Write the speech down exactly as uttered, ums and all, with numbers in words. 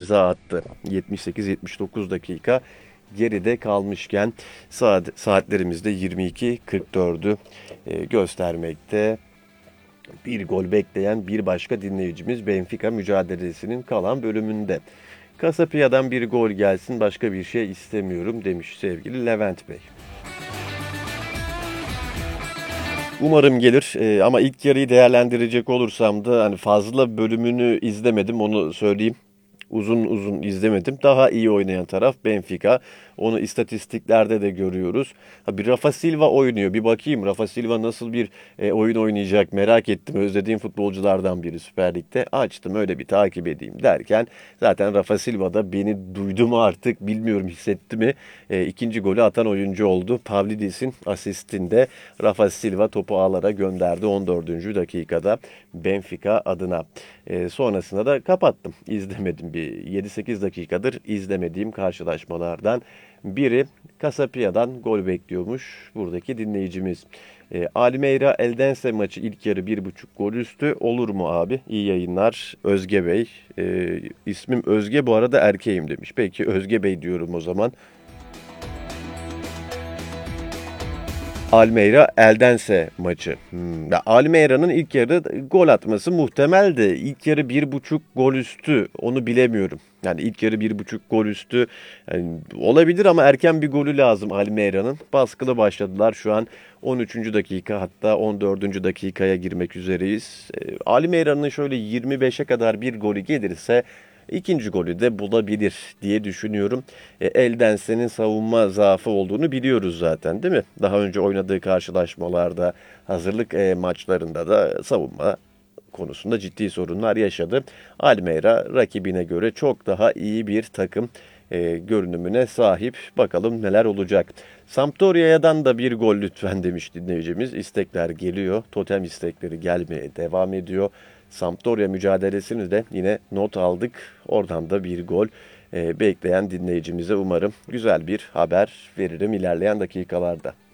imza attı. yetmiş sekiz yetmiş dokuz dakika geride kalmışken saat, saatlerimizde yirmi iki kırk dördü e, göstermekte. Bir gol bekleyen bir başka dinleyicimiz Benfica mücadelesinin kalan bölümünde. Kasapia'dan bir gol gelsin, başka bir şey istemiyorum demiş sevgili Levent Bey. Umarım gelir ee, ama ilk yarıyı değerlendirecek olursam da hani fazla bölümünü izlemedim, onu söyleyeyim. Uzun uzun izlemedim. Daha iyi oynayan taraf Benfica. Onu istatistiklerde de görüyoruz. Ha, bir Rafa Silva oynuyor. Bir bakayım Rafa Silva nasıl bir e, oyun oynayacak merak ettim. Özlediğim futbolculardan biri Süper Lig'de. Açtım öyle bir takip edeyim derken zaten Rafa Silva da beni duydu mu artık bilmiyorum, hissetti mi. E, ikinci golü atan oyuncu oldu. Pavlidis'in asistinde Rafa Silva topu ağlara gönderdi on dördüncü dakikada Benfica adına. E, sonrasında da kapattım. İzlemedim, bir yedi sekiz dakikadır izlemediğim karşılaşmalardan biri. Kasapia'dan gol bekliyormuş buradaki dinleyicimiz. E, Almeida Eldense maçı ilk yarı bir buçuk gol üstü olur mu abi? İyi yayınlar Özge Bey. E, ismim Özge, bu arada erkeğim demiş. Peki Özge Bey diyorum o zaman. Almeida Eldense maçı. Hmm. Ya Almeida'nın ilk yarı gol atması muhtemeldi. İlk yarı bir buçuk gol üstü, onu bilemiyorum. Yani ilk yarı bir buçuk gol üstü yani olabilir ama erken bir golü lazım Almeida'nın. Baskılı başladılar şu an on üçüncü dakika, hatta on dördüncü dakikaya girmek üzereyiz. E, Almeida'nın şöyle yirmi beşe kadar bir golü gelirse İkinci golü de bulabilir diye düşünüyorum. E, Eldense'nin savunma zaafı olduğunu biliyoruz zaten, değil mi? Daha önce oynadığı karşılaşmalarda, hazırlık e, maçlarında da savunma konusunda ciddi sorunlar yaşadı. Almeida rakibine göre çok daha iyi bir takım e, görünümüne sahip. Bakalım neler olacak. Sampdoria'dan da bir gol lütfen demiş dinleyicimiz. İstekler geliyor. Totem istekleri gelmeye devam ediyor. Sampdoria mücadelesini de yine not aldık. Oradan da bir gol e, bekleyen dinleyicimize umarım güzel bir haber veririm ilerleyen dakikalarda.